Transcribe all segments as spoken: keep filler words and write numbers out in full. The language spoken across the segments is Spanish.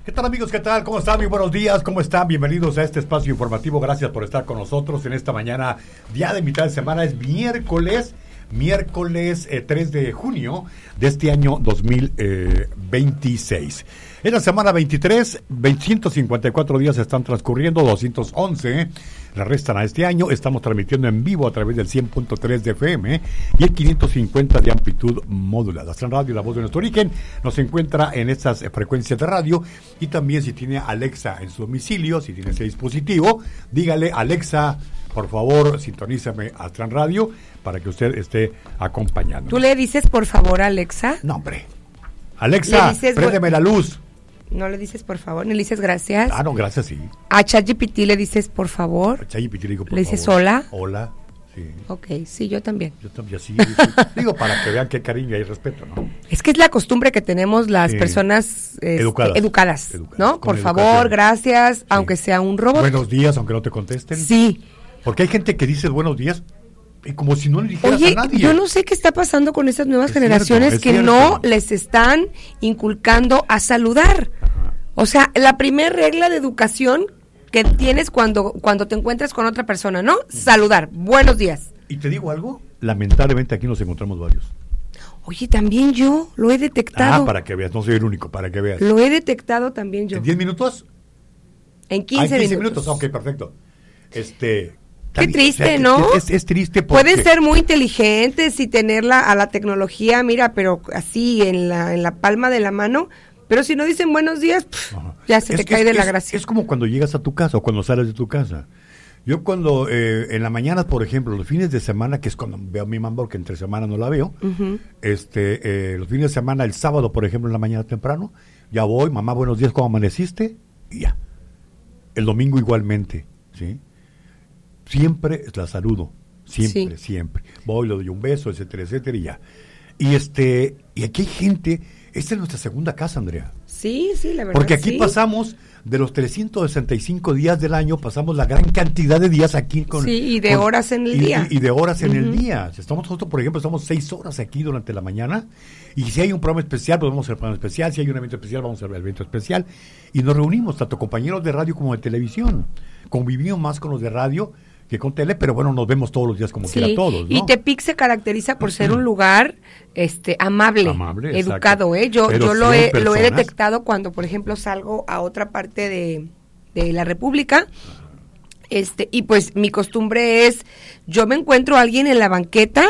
¿Qué tal, amigos? ¿Qué tal? ¿Cómo están? Muy buenos días. ¿Cómo están? Bienvenidos a este espacio informativo. Gracias por estar con nosotros en esta mañana. Día de mitad de semana. Es miércoles. Miércoles eh, tres de junio de este año dos mil veintiséis. En la semana veintitrés, ciento cincuenta y cuatro días están transcurriendo, doscientos once le restan a este año. Estamos transmitiendo en vivo a través del cien punto tres de F M y el quinientos cincuenta de amplitud modulada. Astran Radio, la voz de nuestro origen, nos encuentra en estas frecuencias de radio. Y también, si tiene Alexa en su domicilio, si tiene ese dispositivo, dígale: Alexa, por favor, sintonízame Astran Radio para que usted esté acompañando. ¿Tú le dices por favor, Alexa? No, hombre. Alexa, préndeme bu- la luz. No le dices por favor, ni le dices gracias. Ah, no, gracias, sí. A ChatGPT le dices por favor. A ChatGPT le digo por ¿Le dices favor. hola? Hola, sí. Ok, sí, yo también. Yo también, sí, sí. Digo, para que vean qué cariño y respeto, ¿no? Es que es la costumbre que tenemos las sí. personas este, educadas, educadas, educadas, ¿no? Por educación. favor, gracias, sí. aunque sea un robot. Buenos días, aunque no te contesten. Sí. Porque hay gente que dice buenos días y como si no le dijeras Oye, a nadie. yo no sé qué está pasando con esas nuevas es generaciones cierto, que cierto. no les están inculcando a saludar. Ajá. O sea, la primera regla de educación que tienes cuando, cuando te encuentras con otra persona, ¿no? Saludar. Buenos días. ¿Y te digo algo? Lamentablemente aquí nos encontramos varios. Oye, también yo lo he detectado. Ah, para que veas, no soy el único, para que veas. Lo he detectado también yo. ¿En diez minutos? En quince, ah, en quince minutos. minutos. Ok, perfecto. Este... Qué triste, o sea, ¿no? Es, es triste porque... Pueden ser muy inteligentes y tenerla a la tecnología, mira, pero así en la, en la palma de la mano, pero si no dicen buenos días, pff, ya se es, te cae es, de la es, gracia. Es como cuando llegas a tu casa o cuando sales de tu casa. Yo cuando, eh, en la mañana, por ejemplo, los fines de semana, que es cuando veo a mi mamá, porque entre semana no la veo, uh-huh. este, eh, los fines de semana, el sábado, por ejemplo, en la mañana temprano, ya voy, mamá, buenos días, ¿cómo amaneciste? Y ya. El domingo igualmente, ¿sí? Siempre la saludo, siempre, sí. siempre. Voy, le doy un beso, etcétera, etcétera, y ya. Y este, y aquí hay gente, esta es nuestra segunda casa, Andrea. Sí, sí, la verdad. Porque aquí sí. pasamos, de los trescientos sesenta y cinco días del año, pasamos la gran cantidad de días aquí con... Sí, y de con, horas en el y, día. Y, y de horas en uh-huh. el día. Estamos nosotros, por ejemplo, estamos seis horas aquí durante la mañana, y si hay un programa especial, pues vamos a hacer el programa especial, si hay un evento especial, vamos a hacer el evento especial, y nos reunimos, tanto compañeros de radio como de televisión. Convivimos más con los de radio que con tele, pero bueno, nos vemos todos los días como sí. quiera todos, ¿no? Y Tepic se caracteriza por ser un lugar este amable, amable educado, ¿eh? Yo, yo lo, he, lo he detectado cuando, por ejemplo, salgo a otra parte de, de la República, este y pues mi costumbre es, yo me encuentro a alguien en la banqueta,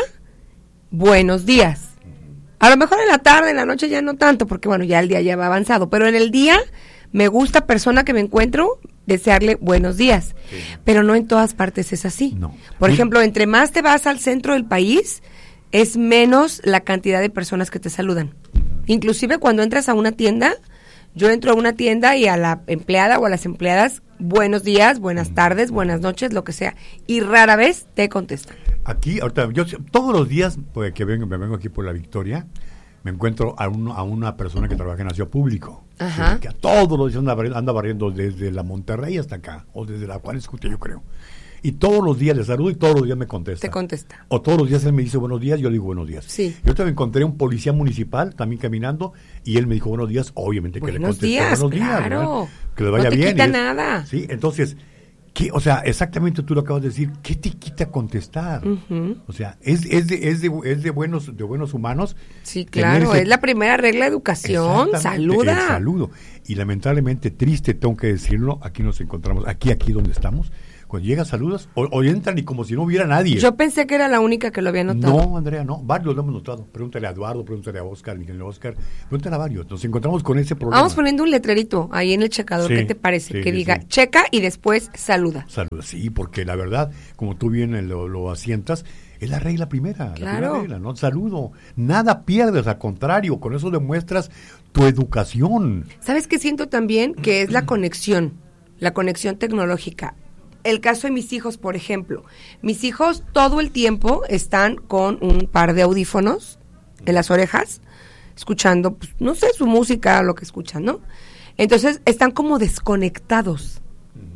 buenos días. A lo mejor en la tarde, en la noche ya no tanto, porque bueno, ya el día ya va avanzado, pero en el día me gusta persona que me encuentro desearle buenos días, sí. Pero no en todas partes es así. No. Por sí. ejemplo, entre más te vas al centro del país, es menos la cantidad de personas que te saludan. Uh-huh. Inclusive cuando entras a una tienda, yo entro a una tienda y a la empleada o a las empleadas, buenos días, buenas uh-huh. tardes, buenas noches, lo que sea, y rara vez te contestan. Aquí, ahorita, yo todos los días pues, que vengo, me vengo aquí por la Victoria, me encuentro a, un, a una persona que trabaja en Aseo Público. Ajá. Que a todos los días anda barriendo, anda barriendo desde la Monterrey hasta acá, o desde la Juan Escutia, yo creo. Y todos los días le saludo y todos los días me contesta. Te contesta. O todos los días él me dice buenos días, yo le digo buenos días. Sí. Yo también encontré un policía municipal también caminando y él me dijo buenos días, obviamente que buenos le contesté días, buenos días. claro. ¿no? Que le vaya no te bien. quita es, nada. Sí, entonces... ¿Qué? O sea, exactamente tú lo acabas de decir, ¿qué te quita contestar? Uh-huh. O sea, es, es, de, es, de, es de buenos de buenos humanos. Sí, claro, ese... es la primera regla de educación, saluda. El saludo. Y lamentablemente, triste, tengo que decirlo, aquí nos encontramos, aquí, aquí donde estamos, cuando llegan saludos, o, o entran y como si no hubiera nadie. Yo pensé que era la única que lo había notado. No, Andrea, no, varios lo hemos notado. Pregúntale a Eduardo, pregúntale a Oscar, Miguel Oscar, pregúntale a varios. Nos encontramos con ese problema. Vamos poniendo un letrerito ahí en el checador, sí, ¿qué te parece? Sí, que sí, diga, sí. checa y después saluda. Saluda, sí, porque la verdad, como tú bien lo, lo asientas, es la regla primera, claro. la primera regla, ¿no? Saludo. Nada pierdes, al contrario, con eso demuestras tu educación. ¿Sabes qué siento también? Que es la conexión, la conexión tecnológica. El caso de mis hijos, por ejemplo. Mis hijos todo el tiempo están con un par de audífonos en las orejas, escuchando, pues, no sé, su música, lo que escuchan, ¿no? Entonces, están como desconectados.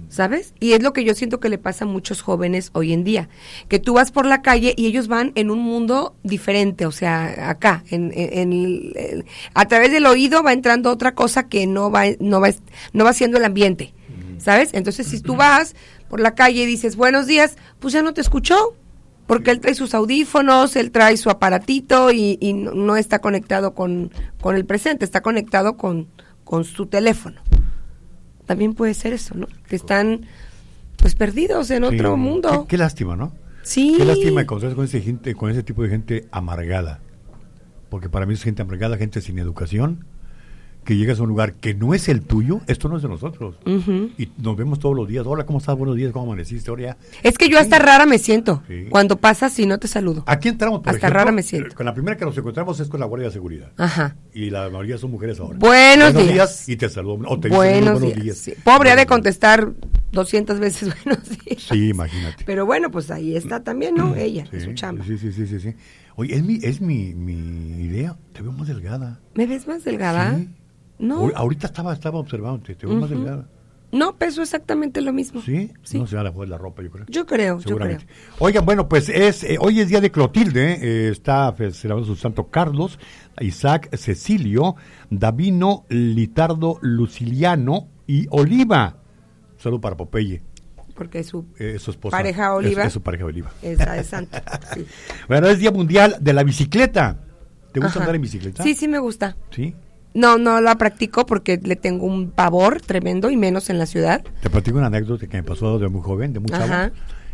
¿sabes? Y es lo que yo siento que le pasa a muchos jóvenes hoy en día, que tú vas por la calle y ellos van en un mundo diferente, o sea, acá, en, en, en, en a través del oído va entrando otra cosa que no va, no va, no va siendo el ambiente, ¿sabes? Entonces, si tú vas por la calle y dices, buenos días, pues ya no te escuchó, porque él trae sus audífonos, él trae su aparatito y, y no, no está conectado con, con el presente, está conectado con, con su teléfono. También puede ser eso, ¿no? Que están, pues, perdidos en sí, otro mundo. Qué, qué lástima, ¿no? Sí. Qué lástima encontrarse con ese gente, con ese tipo de gente amargada. Porque para mí es gente amargada, gente sin educación, que llegas a un lugar que no es el tuyo, esto no es de nosotros. Uh-huh. Y nos vemos todos los días. Hola, ¿cómo estás? Buenos días, ¿cómo amaneciste? Ahora es que yo hasta sí. rara me siento. Sí. Cuando pasas y no te saludo. Aquí entramos, por hasta ejemplo, rara me siento. Con la primera que nos encontramos es con la Guardia de Seguridad. Ajá. Y la mayoría son mujeres ahora. Buenos, buenos días. días. Y te saludo. O te buenos, buenos días. días. Sí. Pobre, ha de contestar doscientas veces buenos días. Sí, imagínate. Pero bueno, pues ahí está también, ¿no? Ella, sí, su chamba. Sí, sí, sí, sí, sí. Oye, es mi, es mi, mi idea. Te veo más delgada. ¿Me ves más delgada? Sí. No. Ahorita estaba, estaba observando, te, te veo uh-huh. más delgada. No, peso exactamente lo mismo. ¿Sí? Sí. No se da la, la ropa, yo creo. Yo creo, yo creo. Oigan, bueno, pues es eh, hoy es día de Clotilde, eh, está celebrando su santo Carlos, Isaac, Cecilio, Davino, Litardo, Luciliano y Oliva. Saludo para Popeye. Porque es su, eh, su esposa. Pareja Oliva. Es, es su pareja Oliva. Esa es santa. Sí. Bueno, es día mundial de la bicicleta. ¿Te gusta Ajá. andar en bicicleta? Sí, sí me gusta. ¿Sí? No, no la practico porque le tengo un pavor tremendo y menos en la ciudad. Te platico una anécdota que me pasó de muy joven, de muy chavo.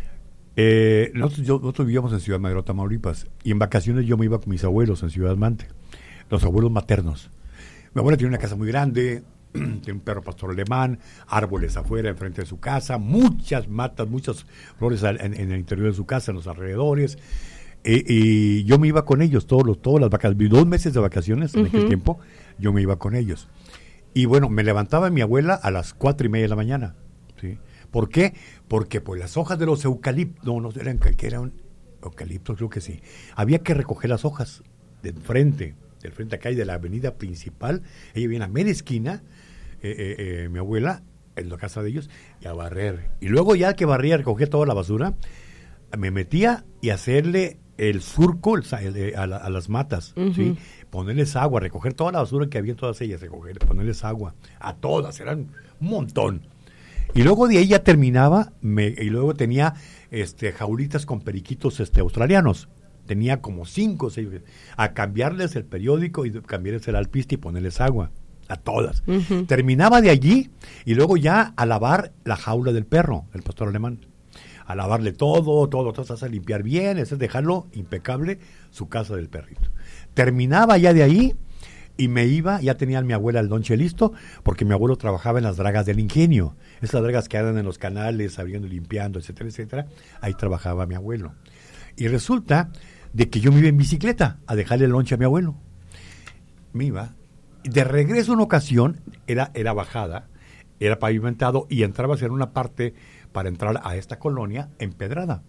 Eh, nosotros, yo, nosotros vivíamos en Ciudad Madero, Tamaulipas, y en vacaciones yo me iba con mis abuelos en Ciudad Mante, los abuelos maternos. Mi abuela tenía una casa muy grande, tiene un perro pastor alemán, árboles afuera, enfrente de su casa, muchas matas, muchas flores en, en el interior de su casa, en los alrededores. Eh, y yo me iba con ellos todos los, todas las vacaciones, dos meses de vacaciones en uh-huh. aquel tiempo, yo me iba con ellos. Y bueno, me levantaba mi abuela a las cuatro y media de la mañana, ¿sí? ¿Por qué? Porque pues las hojas de los eucaliptos, no, no eran, que eran eucaliptos, creo que sí. Había que recoger las hojas del frente, del frente acá y de la avenida principal. Ella viene a media esquina, eh, eh, eh, mi abuela, en la casa de ellos, y a barrer. Y luego ya que barría, recogía toda la basura, me metía y hacerle el surco el, el, a, la, a las matas, uh-huh. ¿sí? Ponerles agua, recoger toda la basura que había en todas ellas, recoger, ponerles agua, a todas, eran un montón. Y luego de ahí ya terminaba, me, y luego tenía este jaulitas con periquitos este australianos, tenía como cinco o seis, a cambiarles el periódico y cambiarles el alpiste y ponerles agua, a todas. Uh-huh. Terminaba de allí y luego ya a lavar la jaula del perro, el pastor alemán. A lavarle todo, todo, todo, a limpiar bien, es dejarlo impecable su casa del perrito. Terminaba ya de ahí y me iba, ya tenía a mi abuela el lonche listo, porque mi abuelo trabajaba en las dragas del ingenio, esas dragas que andan en los canales, abriendo y limpiando, etcétera, etcétera, ahí trabajaba mi abuelo. Y resulta de que yo me iba en bicicleta a dejarle el lonche a mi abuelo. Me iba, de regreso una ocasión, era, era bajada, era pavimentado y entraba hacia una parte para entrar a esta colonia empedrada.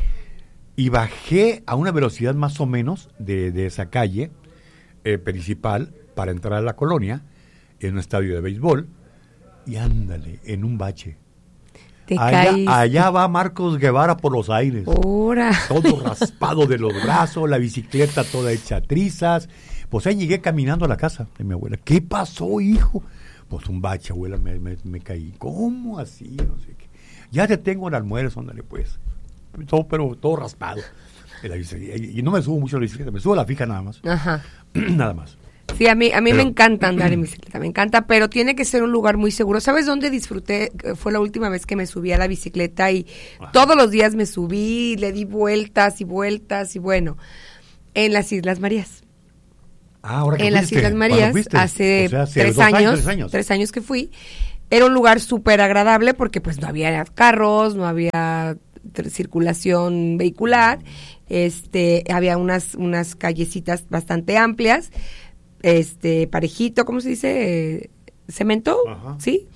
Y bajé a una velocidad más o menos de, de esa calle eh, principal para entrar a la colonia, en un estadio de béisbol, y ándale, en un bache. Te allá, caíste. allá va Marcos Guevara por los aires. Ora. Todo raspado de los brazos, la bicicleta toda hecha trizas. Pues ahí llegué caminando a la casa de mi abuela. ¿Qué pasó, hijo? Pues un bache, abuela, me, me, me caí. ¿Cómo así? No sé qué. Ya te tengo el almuerzo, ándale pues. Todo, pero todo raspado. Y no me subo mucho a la bicicleta, me subo a la fija nada más. Ajá. Nada más. Sí, a mí, a mí pero, me encanta andar en bicicleta, me encanta, pero tiene que ser un lugar muy seguro. ¿Sabes dónde disfruté? Fue la última vez que me subí a la bicicleta y Ajá. todos los días me subí, le di vueltas y vueltas y bueno, en las Islas Marías. Ah, ahora que En fuiste, las Islas Marías, hace, o sea, hace tres, años, años, tres años, tres años que fui. Era un lugar súper agradable porque pues no había carros, no había circulación vehicular, este, había unas, unas callecitas bastante amplias, este, parejito, ¿cómo se dice? Cemento, Ajá. ¿sí?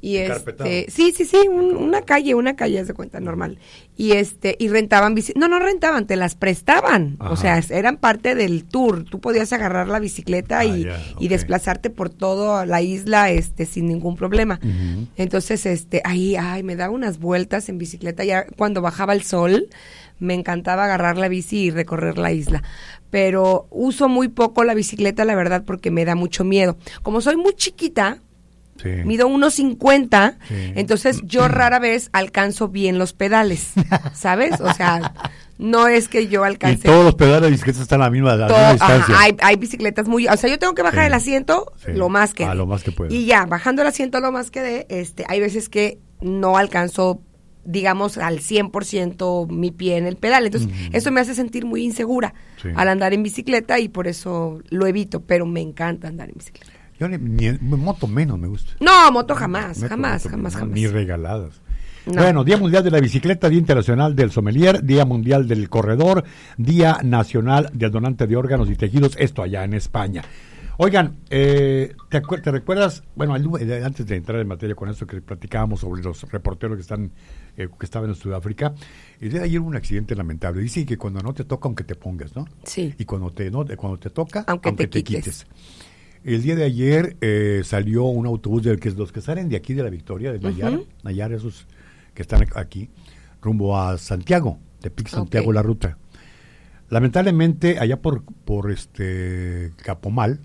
Y este, sí, sí, sí, un, una calle, una calle, haz de cuenta, normal. Y este, y rentaban bici, no, no rentaban, te las prestaban. Ajá. O sea, eran parte del tour. Tú podías agarrar la bicicleta ah, y, yeah, okay. y desplazarte por toda la isla, este, sin ningún problema. Uh-huh. Entonces, este, ahí, ay, me daba unas vueltas en bicicleta. Ya cuando bajaba el sol, me encantaba agarrar la bici y recorrer la isla. Pero uso muy poco la bicicleta, la verdad, porque me da mucho miedo. Como soy muy chiquita, sí. mido uno cincuenta, sí. entonces yo rara vez alcanzo bien los pedales, ¿sabes? O sea, no es que yo alcance. Y todos los pedales de bicicleta están a la misma, a la Todo, misma distancia. Ajá, hay, hay bicicletas muy, o sea, yo tengo que bajar sí. el asiento sí. lo más que ah, lo más que puedo. Y ya, bajando el asiento lo más que dé, este, hay veces que no alcanzo, digamos, al cien por ciento mi pie en el pedal. Entonces, uh-huh. eso me hace sentir muy insegura sí. al andar en bicicleta y por eso lo evito, pero me encanta andar en bicicleta. Yo ni, ni moto menos me gusta. No, moto jamás, Meto, jamás, moto, jamás, no, jamás. Ni regaladas. No. Bueno, Día Mundial de la Bicicleta, Día Internacional del Sommelier, Día Mundial del Corredor, Día Nacional del Donante de Órganos y Tejidos, esto allá en España. Oigan, eh, ¿te, acuer- ¿te recuerdas? Bueno, antes de entrar en materia con esto que platicábamos sobre los reporteros que están eh, que estaban en Sudáfrica, el día de ayer hubo un accidente lamentable. Dice que cuando no te toca, aunque te pongas, ¿no? Sí. Y cuando te, no, cuando te toca, aunque, aunque te, te quites. quites. El día de ayer eh, salió un autobús de que los que salen de aquí de la Victoria, de Nayar, uh-huh. Nayar, esos que están aquí, rumbo a Santiago, de Pic Santiago okay. la ruta. Lamentablemente, allá por, por este Capomal,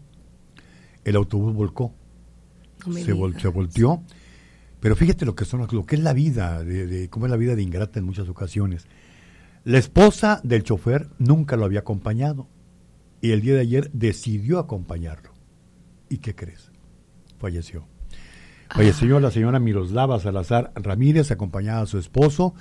el autobús volcó, no se, vol- se volteó, pero fíjate lo que son lo que es la vida, de, de cómo es la vida de ingrata en muchas ocasiones. La esposa del chofer nunca lo había acompañado y el día de ayer decidió acompañarlo. ¿Y qué crees? Falleció. Falleció ah. la señora Miroslava Salazar Ramírez, acompañada a su esposo.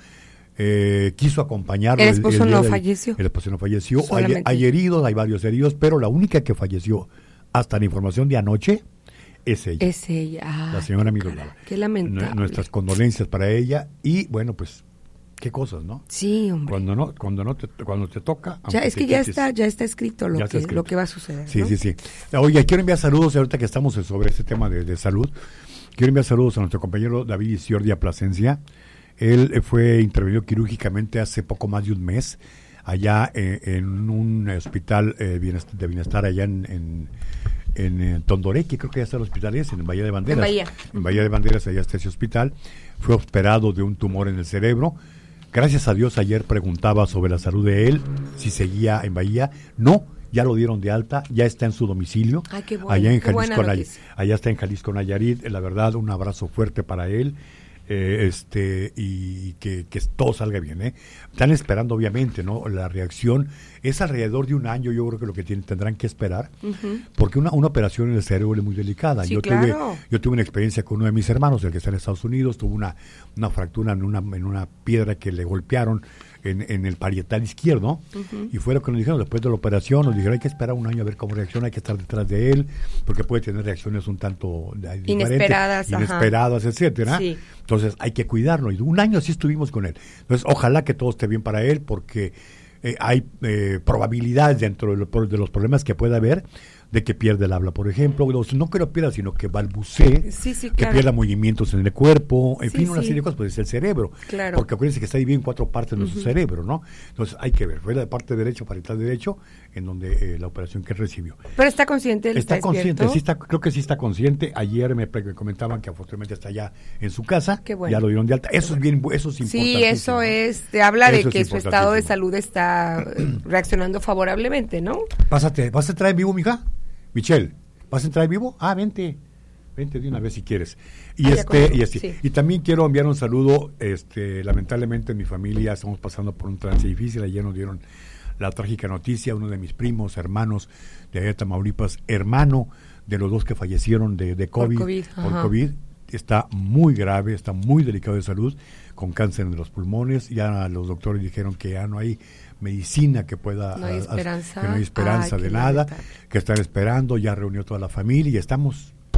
Eh, quiso acompañarlo. El esposo el, el no de, falleció. El esposo no falleció. Hay, hay heridos, hay varios heridos, pero la única que falleció, hasta la información de anoche, es ella. Es ella. Ah, la señora Miroslava. Qué lamentable. Nuestras condolencias para ella y, bueno, pues, qué cosas, ¿no? Sí, hombre. Cuando no, cuando no te, cuando te toca. Ya es que ya quites, está, ya está escrito lo que, está escrito. lo que va a suceder. Sí, ¿no? sí, sí. Oye, quiero enviar saludos ahorita que estamos sobre este tema de, de salud. Quiero enviar saludos a nuestro compañero David Isiordia Plasencia. Él eh, fue intervenido quirúrgicamente hace poco más de un mes allá eh, en un hospital eh, bienestar, de bienestar allá en, en, en, en Tondorequi, creo que ya está el hospital ese, en Bahía de Banderas. En Bahía. En Bahía de Banderas, allá está ese hospital. Fue operado de un tumor en el cerebro. Gracias a Dios, ayer preguntaba sobre la salud de él, si seguía en Bahía. No, ya lo dieron de alta, ya está en su domicilio. Ay, qué bueno, allá en qué Jalisco, Nay- allá está en Jalisco, Nayarit. La verdad, un abrazo fuerte para él. Eh, este y que, que todo salga bien, ¿eh? Están esperando obviamente, ¿no? La reacción es alrededor de un año, yo creo que lo que tienen, tendrán que esperar, uh-huh. porque una, una operación en el cerebro es muy delicada. Sí, yo claro. tuve yo tuve una experiencia con uno de mis hermanos, el que está en Estados Unidos, tuvo una, una fractura en una, en una piedra que le golpearon en, en el parietal izquierdo, uh-huh. y fue lo que nos dijeron después de la operación, nos dijeron hay que esperar un año a ver cómo reacciona, hay que estar detrás de él, porque puede tener reacciones un tanto inesperadas, inesperadas, ajá. etcétera. Sí. Entonces hay que cuidarlo, y un año así estuvimos con él. Entonces ojalá que todo esté bien para él, porque eh, hay eh, probabilidades dentro de, lo, de los problemas que pueda haber de que pierda el habla, por ejemplo, no que lo pierda, sino que balbucee, sí, sí, que claro. pierda movimientos en el cuerpo, en sí, fin, una sí. serie de cosas, pues es el cerebro, claro. porque acuérdense que está dividido en cuatro partes de uh-huh. nuestro cerebro, ¿no? Entonces hay que ver, fue la parte derecha, parietal derecho, en donde eh, la operación que recibió. Pero está consciente, él está, está consciente, sí está, creo que sí está consciente. Ayer me, me comentaban que afortunadamente está ya en su casa, Qué bueno. ya lo dieron de alta. Qué eso bueno. es bien, eso es importante. Sí, eso es, te habla eso de que su estado de salud está reaccionando favorablemente, ¿no? Pásate, ¿vas a entrar en vivo, mija? Michelle, ¿vas a entrar en vivo? Ah, vente, vente de una vez si quieres. Y ah, este, y así. Sí. Y también quiero enviar un saludo, este, lamentablemente en mi familia estamos pasando por un trance difícil. Ayer nos dieron la trágica noticia, uno de mis primos, hermanos de allá de Tamaulipas, hermano de los dos que fallecieron de, de COVID, por COVID, por COVID, está muy grave, está muy delicado de salud, con cáncer en los pulmones. Ya los doctores dijeron que ya no hay medicina que pueda, no hay esperanza, que no hay esperanza Ay, de nada, que están esperando. Ya reunió toda la familia y estamos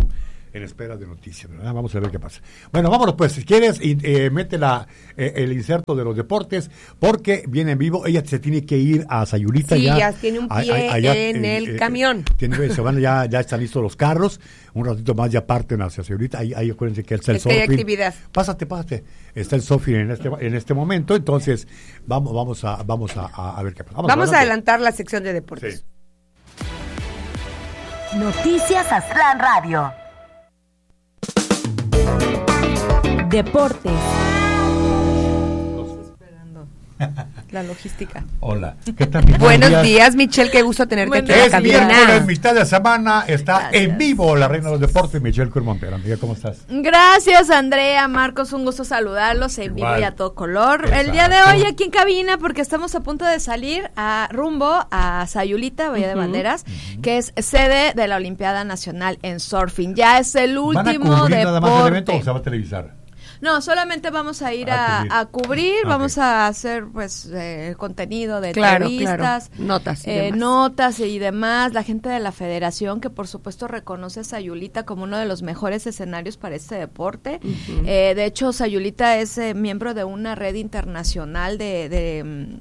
en espera de noticias, ¿verdad? Vamos a ver qué pasa. Bueno, vámonos pues, si quieres, eh, mete la, eh, el inserto de los deportes, porque viene en vivo, ella se tiene que ir a Sayulita. Sí, ya, ya tiene un pie a, a, allá, en eh, el eh, camión. Tiene, se van, ya, ya están listos los carros, un ratito más ya parten hacia Sayulita, ahí, ahí acuérdense que está el surfing. Hay actividad. Pásate, pásate, está el surfing en este, en este momento, entonces vamos, vamos, a, vamos a, a ver qué pasa. Vamos, vamos a adelantar la sección de deportes. Sí. Noticias Aztlán Radio. Deportes. Esperando la logística. Hola. ¿Qué tal? Buenos días, días Michelle, qué gusto tenerte bueno, aquí en la cabina. Es mitad de semana, está Gracias. En vivo la reina de los deportes, Michelle Curmontero. Amiga, ¿cómo estás? Gracias, Andrea, Marcos, un gusto saludarlos en Igual. Vivo y a todo color. Exacto. El día de hoy aquí en cabina, porque estamos a punto de salir a rumbo a Sayulita, Bahía uh-huh. de Banderas, uh-huh. que es sede de la Olimpiada Nacional en Surfing. Ya es el último deporte. ¿Van a cubrir nada más el evento o se va a televisar? No, solamente vamos a ir a, a cubrir, a cubrir okay. vamos a hacer pues eh, contenido de claro, entrevistas, claro. notas, y eh, demás. notas y demás, la gente de la federación que por supuesto reconoce a Sayulita como uno de los mejores escenarios para este deporte. Uh-huh. Eh, de hecho, Sayulita es eh, miembro de una red internacional de... de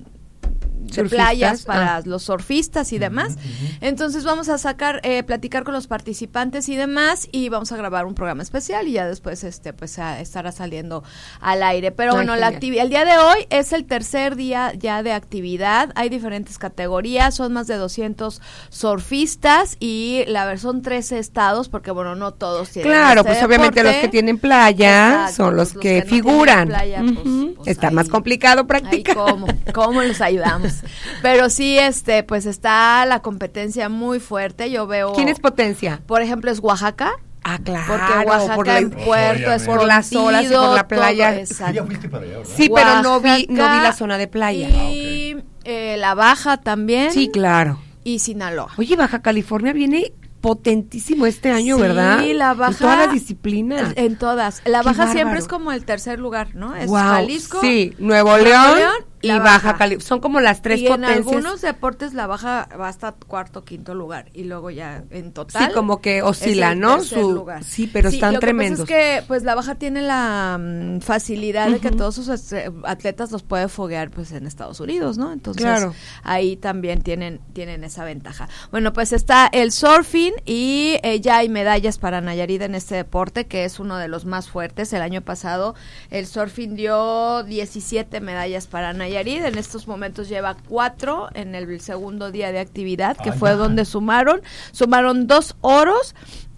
de playas para ah. los surfistas y demás. Uh-huh. Entonces vamos a sacar, eh, platicar con los participantes y demás, y vamos a grabar un programa especial y ya después este pues a, estará saliendo al aire. Pero Ay, bueno, genial. la actividad, el día de hoy es el tercer día ya de actividad, hay diferentes categorías, son más de doscientos surfistas y la verdad son trece estados, porque bueno, no todos tienen Claro, este pues deporte. Obviamente los que tienen playa Exacto, son los, los que, que no figuran. Playa, uh-huh. pues, pues Está ahí, más complicado practicar. ¿Cómo? ¿Cómo los ayudamos? Pero sí, este, pues está la competencia muy fuerte. Yo veo. ¿Quién es potencia? Por ejemplo, es Oaxaca. Ah, claro. Porque Oaxaca por la, en Puerto es por las olas y por la playa. Todo, ya fuiste para allá, ¿verdad? Sí, pero no vi, no vi la zona de playa. Y ah, okay. eh, la Baja también. Sí, claro. Y Sinaloa. Oye, Baja California viene potentísimo este año, sí, ¿verdad? Sí, la Baja. En todas las disciplinas. En todas. La Qué Baja bárbaro. Siempre es como el tercer lugar, ¿no? Es wow, Jalisco. Sí, Nuevo León. Nuevo León y Baja California, son como las tres y potencias. En algunos deportes la Baja va hasta cuarto, quinto lugar y luego ya en total. Sí, como que oscila, ¿no? Su lugar. Sí, pero sí, están lo tremendos. Lo que pasa es que pues la Baja tiene la um, facilidad uh-huh. de que todos sus atletas los puede foguear pues en Estados Unidos, ¿no? Entonces claro. ahí también tienen tienen esa ventaja. Bueno, pues está el surfing y eh, ya hay medallas para Nayarit en este deporte que es uno de los más fuertes. El año pasado el surfing dio diecisiete medallas para Nayarit. En estos momentos lleva cuatro en el segundo día de actividad, que Ay, fue ya. donde sumaron, sumaron dos oros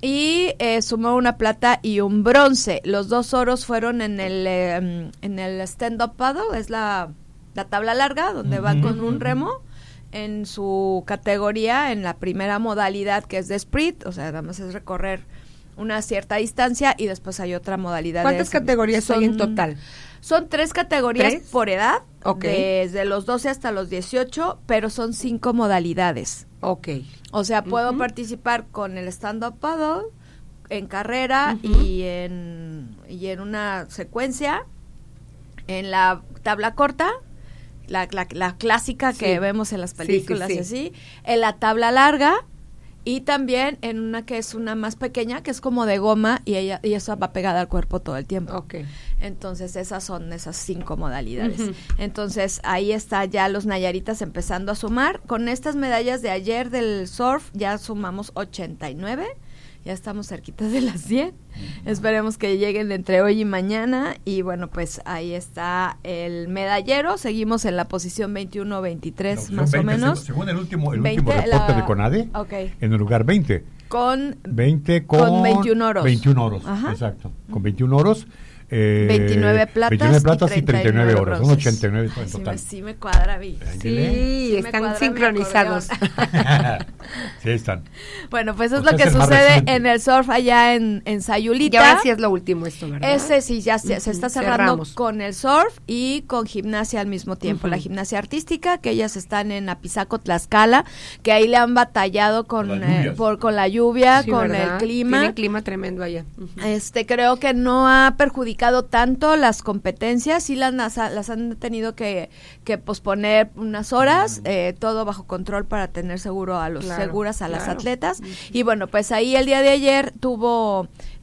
y eh, sumó una plata y un bronce. Los dos oros fueron en el eh, en el stand-up paddle, es la, la tabla larga, donde uh-huh. va con un remo. En su categoría, en la primera modalidad que es de sprint, o sea, nada más es recorrer una cierta distancia y después hay otra modalidad. ¿Cuántas de, categorías son, hay en total? Son tres categorías ¿Tres? por edad, okay. desde los doce hasta los dieciocho, pero son cinco modalidades. Ok. O sea, puedo uh-huh. participar con el stand-up paddle, en carrera uh-huh. y en y en una secuencia, en la tabla corta, la, la, la clásica sí. que vemos en las películas sí, sí, sí. y así, en la tabla larga, y también en una que es una más pequeña, que es como de goma, y ella y eso va pegada al cuerpo todo el tiempo. Okay. Entonces esas son esas cinco modalidades. Uh-huh. Entonces ahí está ya los nayaritas empezando a sumar. Con estas medallas de ayer del surf ya sumamos ochenta y nueve. Ya estamos cerquitas de las cien. Uh-huh. Esperemos que lleguen entre hoy y mañana. Y bueno, pues ahí está el medallero. Seguimos en la posición veintiuno veintitrés no, más veinte, o menos. Según el último, el veinte, último reporte la, de CONADE, okay. en el lugar veinte. Con, veinte con, con veintiún oros. veintiún oros, Ajá. exacto. Con veintiún oros. Eh, veintinueve platas, veintinueve platas y treinta y nueve horas, son ochenta y nueve en sí total. Me, sí me cuadra, vi. Sí, sí están cuadra, sincronizados. Sí, están. Bueno, pues eso es lo que sucede en el surf allá en, en Sayulita. Y ahora sí es lo último esto, ¿verdad? Ese sí, ya se, se está cerrando Cerramos. con el surf y con gimnasia al mismo tiempo. Uh-huh. La gimnasia artística, que ellas están en Apizaco, Tlaxcala, que ahí le han batallado con, eh, por, con la lluvia, sí, con ¿verdad? el clima. Tiene clima tremendo allá. Uh-huh. Este, creo que no ha perjudicado tanto las competencias, sí las, las han tenido que, que posponer unas horas, eh, todo bajo control para tener seguro a los claro, seguras a claro. las atletas. Uh-huh. Y bueno, pues ahí el día de ayer tuvo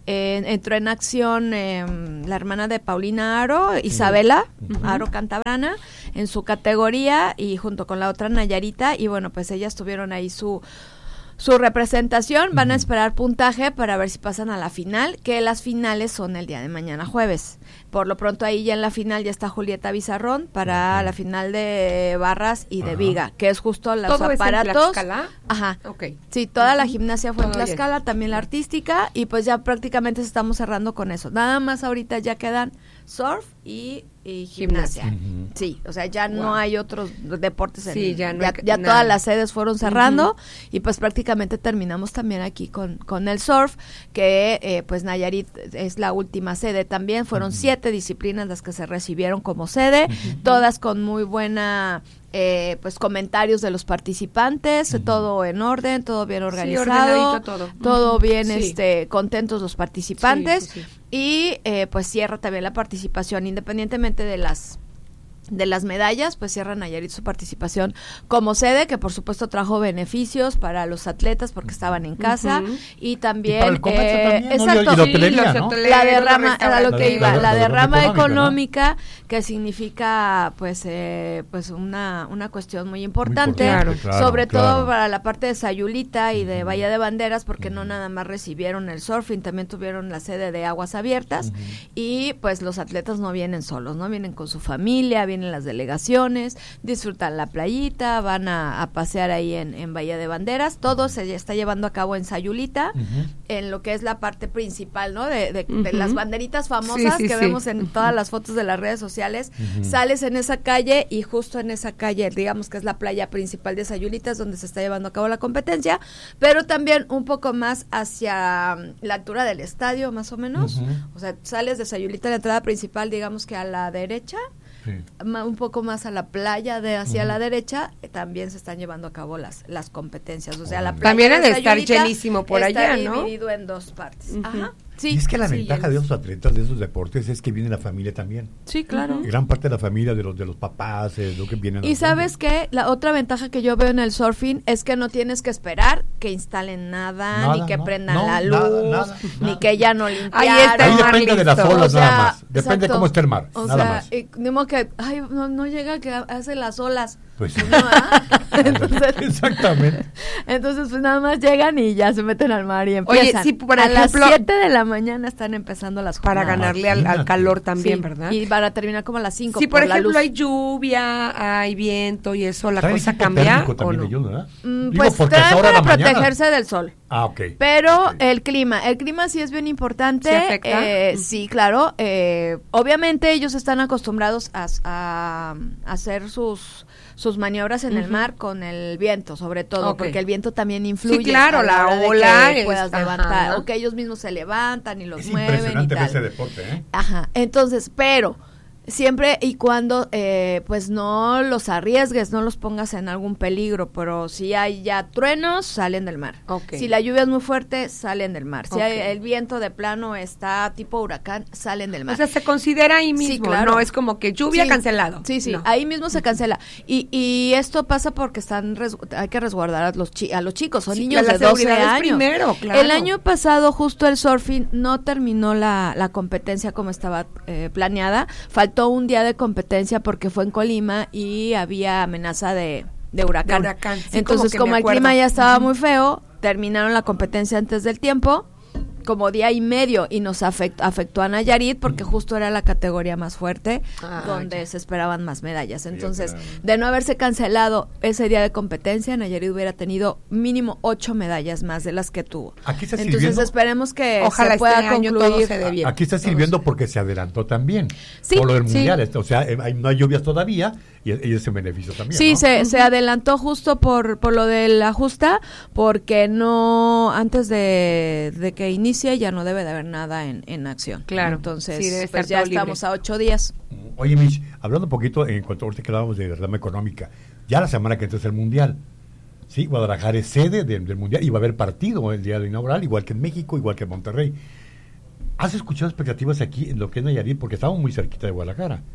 eh, entró en acción eh, la hermana de Paulina Aro, Isabela uh-huh. Aro Cantabrana, en su categoría y junto con la otra Nayarita, y bueno, pues ellas tuvieron ahí su su representación, van a esperar puntaje para ver si pasan a la final, que las finales son el día de mañana jueves. Por lo pronto ahí ya en la final ya está Julieta Bizarrón para okay. la final de barras y de Ajá. viga, que es justo los ¿Todo aparatos. ¿Todo es en Tlaxcala? Ajá. Okay. Sí, toda la gimnasia fue Todo en Tlaxcala, bien. También la artística, y pues ya prácticamente estamos cerrando con eso. Nada más ahorita ya quedan surf y, y gimnasia. Uh-huh. Sí, o sea, ya wow. no hay otros deportes. En, sí, ya no ya, hay, ya nada. Todas las sedes fueron cerrando uh-huh. y pues prácticamente terminamos también aquí con, con el surf, que eh, pues Nayarit es la última sede también. Fueron uh-huh. siete disciplinas las que se recibieron como sede, uh-huh. todas con muy buena... Eh, pues comentarios de los participantes, uh-huh. todo en orden, todo bien organizado, sí, todo, todo uh-huh. bien, sí. este, contentos los participantes, sí, sí, sí. y eh, pues cierra también la participación, independientemente de las de las medallas, pues cierra Nayarit su participación como sede, que por supuesto trajo beneficios para los atletas porque estaban en casa, uh-huh. y también, y para el comercio eh, también, ¿no? exacto, y la hotelería, sí, ¿no? la derrama, era lo que la, iba, la, la, la derrama derrama económica, económica, ¿no? Que significa pues eh, pues una, una cuestión muy importante, muy importante claro, sobre claro. todo para la parte de Sayulita y de Bahía de Banderas, porque uh-huh. no nada más recibieron el surfing, también tuvieron la sede de Aguas Abiertas, uh-huh. y pues los atletas no vienen solos, no vienen con su familia, vienen las delegaciones, disfrutan la playita, van a, a pasear ahí en, en Bahía de Banderas, todo se está llevando a cabo en Sayulita, uh-huh. en lo que es la parte principal, ¿no? De, de, uh-huh. de las banderitas famosas sí, sí, que sí. vemos en uh-huh. todas las fotos de las redes sociales, uh-huh. sales en esa calle y justo en esa calle, digamos que es la playa principal de Sayulita, es donde se está llevando a cabo la competencia, pero también un poco más hacia la altura del estadio, más o menos, uh-huh. o sea, sales de Sayulita, la entrada principal, digamos que a la derecha, sí. un poco más a la playa de hacia uh-huh. la derecha, eh, también se están llevando a cabo las las competencias, o sea, la playa también ha de estar llenísimo por allá, ¿no? Está dividido en dos partes. Uh-huh. Ajá. Sí, y es que la sí, ventaja de esos atletas, de esos deportes, es que viene la familia también. Sí, claro. Uh-huh. Gran parte de la familia, de los de los papás, es lo que vienen. Y sabes que la otra ventaja que yo veo en el surfing es que no tienes que esperar que instalen nada, nada ni que no, prendan no, la luz, nada, nada, ni nada. Que ya no limpiaron. Ahí, está Ahí depende listo. De las olas o sea, nada más. Depende exacto. de cómo esté el mar, o nada sea, más. Y, digo que, ay, no, no llega que hace las olas. Pues sí. No, entonces, exactamente. Entonces, pues nada más llegan y ya se meten al mar y empiezan. Oye, sí, por a ejemplo, las siete de la mañana están empezando las jornadas. Para ganarle al, al calor también, sí, ¿verdad? Y para terminar como a las cinco. Si por, por ejemplo la luz. hay lluvia, hay viento y eso, ¿la cosa cambia o no? Ellos, ¿verdad? Mm, pues tratan de protegerse mañana. del sol. Ah, ok. Pero okay. el clima, el clima sí es bien importante. ¿Sí afecta? Eh, uh-huh. Sí, claro. Eh, obviamente ellos están acostumbrados a, a, a hacer sus sus maniobras en uh-huh. el mar con el viento, sobre todo, okay. porque el viento también influye. Sí, claro, la, la ola que es, puedas ajá. levantar, o que ellos mismos se levantan y los es mueven impresionante y tal. Ese deporte, ¿eh? Ajá. Entonces, pero siempre y cuando eh, pues no los arriesgues, no los pongas en algún peligro, pero si hay ya truenos, salen del mar. Okay. Si la lluvia es muy fuerte, salen del mar. Si okay. hay, el viento de plano está tipo huracán, salen del mar. O sea, se considera ahí mismo, sí, claro. No es como que lluvia sí, cancelado. Sí, sí, no. ahí mismo se cancela. Y, y esto pasa porque están res, hay que resguardar a los chi, a los chicos, son sí, niños de doce años. Primero, claro. El año pasado justo el surfing no terminó la, la competencia como estaba eh, planeada, faltó un día de competencia porque fue en Colima y había amenaza de, de huracán. De huracán. Sí, entonces como, como el clima ya estaba uh-huh. muy feo, terminaron la competencia antes del tiempo, como día y medio, y nos afectó, afectó a Nayarit porque justo era la categoría más fuerte, ah, donde ya. se esperaban más medallas. Entonces, de no haberse cancelado ese día de competencia, Nayarit hubiera tenido mínimo ocho medallas más de las que tuvo. Aquí está Entonces, sirviendo, esperemos que ojalá se pueda este año concluir. Todo se dé bien. Aquí está sirviendo todos. Porque se adelantó también. Sí, por lo del sí. mundial. O sea, hay, no hay lluvias todavía y, y ese beneficio también. Sí, ¿no? se, uh-huh. se adelantó justo por, por lo del ajusta, porque no, antes de, de que inicie ya no debe de haber nada en, en acción. Claro. Entonces, sí, debe pues estar ya estamos libre. A ocho días. Oye, Mitch, hablando un poquito en cuanto a ahorita que hablábamos de derrama económica, ya la semana que entra es el mundial. Sí, Guadalajara es sede de, del mundial y va a haber partido el día de inaugural, igual que en México, igual que en Monterrey. ¿Has escuchado expectativas aquí en lo que es Nayarit? Porque estamos muy cerquita de Guadalajara.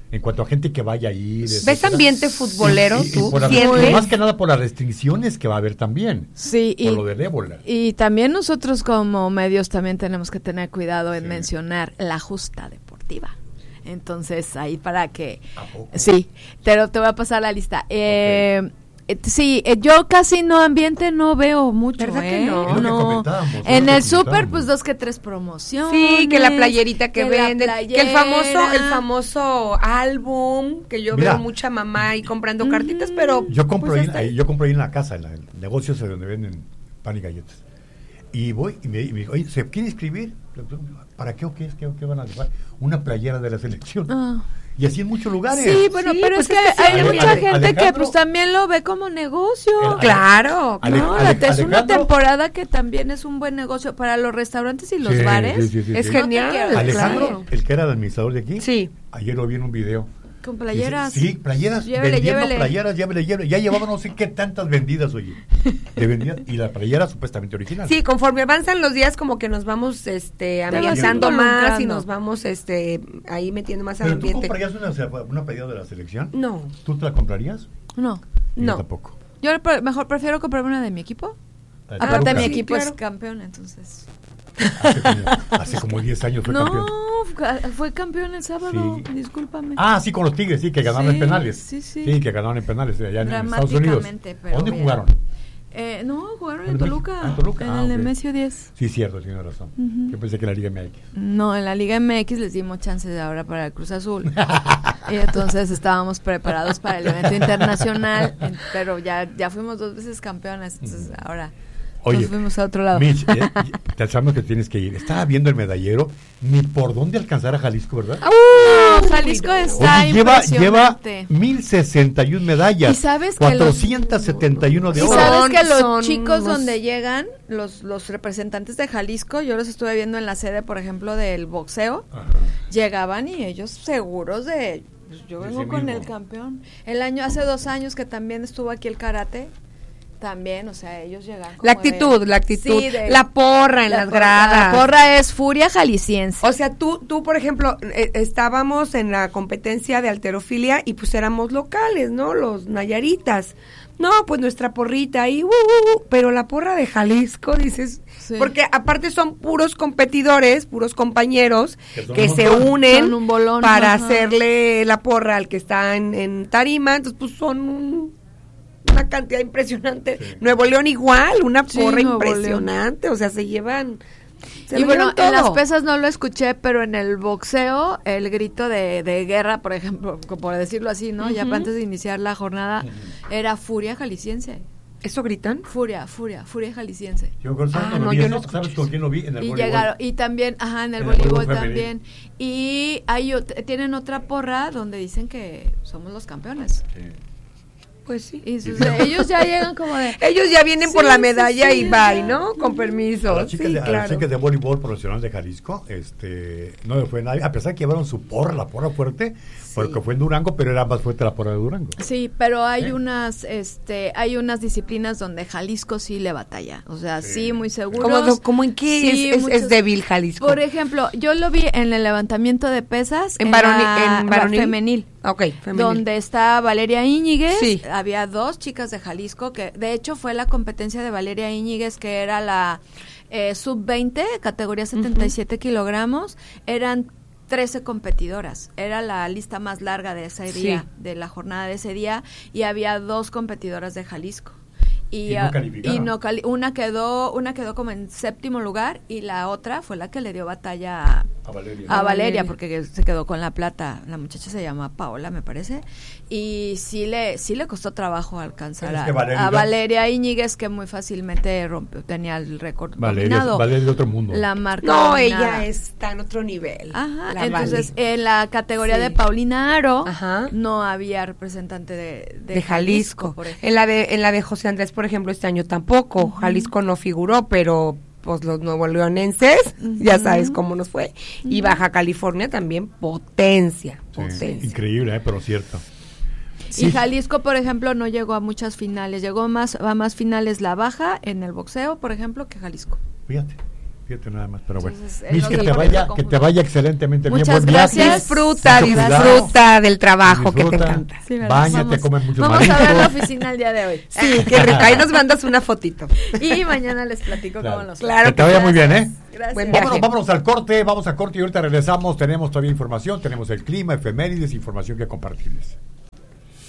en cuanto a gente que vaya a ir. ¿Ves etcétera? Ambiente futbolero y, y, tú? Y por la, y más que nada por las restricciones que va a haber también. Sí. Por y, lo del ébola. Y también nosotros como medios también tenemos que tener cuidado en sí. mencionar la justa deportiva. Entonces, ahí para que... ¿A poco? Sí, pero te voy a pasar la lista. Eh... Okay. Sí, yo casi no ambiente no veo mucho, ¿verdad ¿eh? que no? no. En el súper pues dos que tres promociones. Sí, que la playerita que, que venden, playera. que el famoso el famoso álbum, que yo Mira, veo mucha mamá ahí comprando uh-huh. cartitas, pero yo compro pues, ahí, ahí, yo compro ahí en la casa, en, la, en negocios donde venden pan y galletas. Y voy y me, y me dijo, oye, ¿se quiere inscribir? ¿Para qué o qué es? ¿Qué, qué van a llevar? Una playera de la selección. Ah. Y así en muchos lugares. Sí, bueno, sí, pero pues es que, es que hay Ale, mucha Ale, gente Alejandro, que pues también lo ve como negocio. El, claro, Ale, no, Ale, la, es una Alejandro, temporada que también es un buen negocio para los restaurantes y los sí, bares. Sí, sí, sí, es sí. genial. Alejandro, claro. el que era el administrador de aquí, sí. ayer lo vi en un video. Con playeras. Dice, sí, playeras, llévele, vendiendo llévele. playeras, llévele, llévele. Ya llevaban no sé qué tantas vendidas, oye. De vendida, y la playera supuestamente original. Sí, conforme avanzan los días como que nos vamos este ambientando más y nos vamos este ahí metiendo más al ambiente. ¿Pero tú comprarías una, una playera de la selección? No. ¿Tú te la comprarías? No. Yo no. tampoco. Yo mejor prefiero comprarme una de mi equipo. Ah, aparte mi sí, equipo claro. es campeón, entonces... Hace como, hace como diez años fue no, campeón. No, fue campeón el sábado, sí. discúlpame. Ah, sí, con los Tigres, sí, que ganaron sí, en penales. Sí, sí. Sí, que ganaron en penales allá en Estados Unidos. Pero ¿Dónde bien. jugaron? Eh, no, jugaron en, en Toluca. En Toluca. En ah, el okay. Nemesio diez. Sí, cierto, tiene razón. Uh-huh. Yo pensé que en la Liga M X. No, en la Liga M X les dimos chances ahora para el Cruz Azul. Y entonces estábamos preparados para el evento internacional, pero ya, ya fuimos dos veces campeones, entonces uh-huh. ahora... Oye, nos fuimos a otro lado. Mitch, eh, te sabemos que tienes que ir. Estaba viendo el medallero, ni por dónde alcanzar a Jalisco, ¿verdad? ¡Uh! Jalisco está Oye, lleva, lleva impresionante. mil sesenta y una medallas. ¿Y sabes que cuatrocientos setenta y uno de ¿Y oro. sabes que los son chicos los... donde llegan, los, los representantes de Jalisco, yo los estuve viendo en la sede, por ejemplo, del boxeo, Ajá. llegaban y ellos seguros de... Pues yo vengo con mismo. El campeón. El año, hace dos años que también estuvo aquí el karate... También, o sea, ellos llegan como la actitud, de, la actitud, sí, de, la porra en la las porra, gradas. La porra es furia jalisciense. O sea, tú, tú por ejemplo, eh, estábamos en la competencia de halterofilia y pues éramos locales, ¿no? Los nayaritas. No, pues nuestra porrita ahí, uh, uh, uh, pero la porra de Jalisco, dices, sí. porque aparte son puros competidores, puros compañeros que, que se unen un bolón, para ajá. hacerle la porra al que está en, en tarima, entonces pues son un... una cantidad impresionante. Sí. Nuevo León igual, una porra sí, impresionante, León. O sea, se llevan... Se y bueno, todo. En las pesas no lo escuché, pero en el boxeo, el grito de, de guerra, por ejemplo, por decirlo así, ¿no? Uh-huh. Ya antes de iniciar la jornada, uh-huh. era furia jalisciense. ¿Eso gritan? Furia, furia, furia jalisciense. Yo con ah, no, yo no ¿Sabes con quién lo vi? En el y voleibol. Llegaron, y también, ajá, en el, en voleibol, voleibol también. Y hay, tienen otra porra donde dicen que somos los campeones. Sí. Pues sí. Y sus, ellos ya llegan como de... Ellos ya vienen sí, por la medalla sí, sí, y bye, ¿no? Con permiso. A las chicas, sí, de, claro. a las chicas de voleibol profesional de Jalisco, este, no le fue nadie, a pesar que llevaron su porra, la porra fuerte, sí. porque fue en Durango, pero era más fuerte la porra de Durango. Sí, pero hay ¿Eh? unas, este, hay unas disciplinas donde Jalisco sí le batalla, o sea, sí, sí muy seguro. ¿Cómo, ¿Cómo en qué sí, es, es, es débil Jalisco? Por ejemplo, yo lo vi en el levantamiento de pesas en, en, varoni, la, en varonil, femenil. Ok, femenil. Donde está Valeria Íñiguez, sí. había dos chicas de Jalisco, que de hecho fue la competencia de Valeria Íñiguez, que era la eh, sub veinte, categoría setenta y siete uh-huh. kilogramos, eran trece competidoras, era la lista más larga de ese día, sí. de la jornada de ese día, y había dos competidoras de Jalisco. Y, y, no calificaron. y no cali una quedó una quedó como en séptimo lugar y la otra fue la que le dio batalla a, a, Valeria. a Valeria porque se quedó con la plata. La muchacha se llama Paola, me parece, y sí le sí le costó trabajo alcanzar a, Valeria, a Valeria Íñiguez, que muy fácilmente rompió, tenía el récord dominado. Valeria de otro mundo. La marca no, dominada. ella está en otro nivel. Ajá, entonces vale. En la categoría sí. de Paulina Aro Ajá. no había representante de, de, de Jalisco. Jalisco por ejemplo. En la de en la de José Andrés, por ejemplo, este año tampoco. Uh-huh. Jalisco no figuró, pero pues los nuevoleonenses, uh-huh. ya sabes cómo nos fue. Uh-huh. Y Baja California también, potencia. Sí, potencia. Increíble, ¿eh? Pero cierto. Sí. Y Jalisco, por ejemplo, no llegó a muchas finales. Llegó más a más finales la Baja en el boxeo, por ejemplo, que Jalisco. Fíjate. Fíjate nada más, pero bueno. Mis, que te vaya, que te vaya excelentemente Muchas bien. Buen gracias. viaje. Disfruta, Mucho disfruta cuidado. del trabajo Disfruta, que te encanta. Sí, Báñate, come mucho Vamos marisco. a ver la oficina el día de hoy. Sí, qué rico. Ahí nos mandas una fotito. Y mañana les platico Claro. cómo los Claro. Que te vaya muy bien, ¿eh? Gracias. Buen viaje. Vámonos, vámonos al corte, vamos a corte y ahorita regresamos. Tenemos todavía información, tenemos el clima, efemérides, información que compartirles.